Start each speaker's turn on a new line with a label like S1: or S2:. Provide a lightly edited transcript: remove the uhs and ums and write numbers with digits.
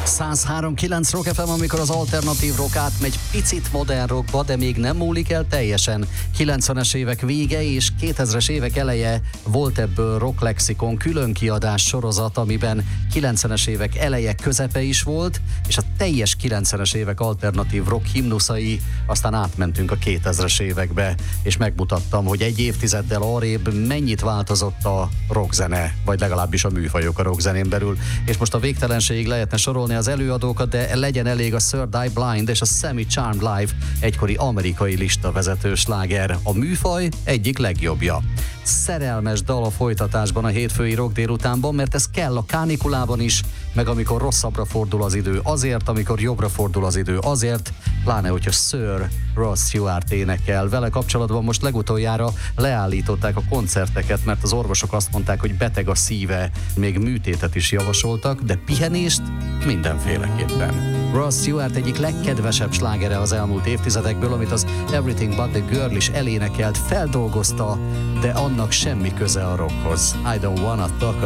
S1: 103.9 Rock FM, amikor az alternatív rock átmegy picit modern rockba, de még nem múlik el teljesen. 90-es évek vége és 2000-es évek eleje volt ebből Rock Lexikon különkiadás sorozat, amiben 90-es évek eleje közepe is volt, és a teljes 90-es évek alternatív rock himnuszai, aztán átmentünk a 2000-es évekbe, és megmutattam, hogy egy évtizeddel arrébb mennyit változott a rockzene, vagy legalábbis a műfajok a rockzenén belül. És most a végtelenségig lehetne sorolni az előadókat, de legyen elég a Third Eye Blind és a Semi Charmed Live, egykori amerikai listavezető sláger, a műfaj egyik legjobbja. Szerelmes dal a folytatásban a hétfői rock délutánban, mert ez kell a kánikulában is, meg amikor rosszabbra fordul az idő azért, amikor jobbra fordul az idő azért, pláne hogyha Sir Rod Stewart énekel. Vele kapcsolatban most legutoljára leállították a koncerteket, mert az orvosok azt mondták, hogy beteg a szíve, még műtétet is javasoltak, de pihenést mindenféleképpen. Rod Stewart egyik legkedvesebb slágere az elmúlt évtizedekből, amit az Everything But The Girl is elénekelt, feldolgozta, de annak semmi köze a rockhoz. I don't wanna talk